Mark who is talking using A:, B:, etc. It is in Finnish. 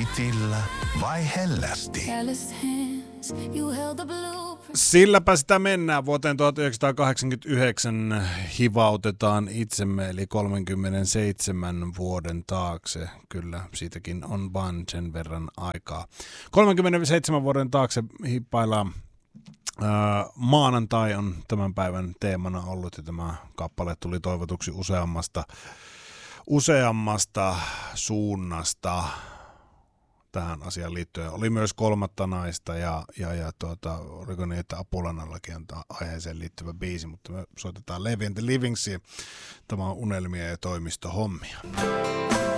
A: Raitilla vai hellästi?
B: Silläpä sitä mennään. Vuoteen 1989 hivautetaan itsemme, eli 37 vuoden taakse. Kyllä, siitäkin on vain sen verran aikaa. 37 vuoden taakse hippaillaan. Maanantai on tämän päivän teemana ollut, ja tämä kappale tuli toivotuksi useammasta suunnasta tähän asiaan liittyen. Oli myös kolmatta naista ja oliko niin, että Apulanallakin on aiheeseen liittyvä biisi, mutta me soitetaan Levi and the Livingsia. Tämä on unelmia ja toimistohommia.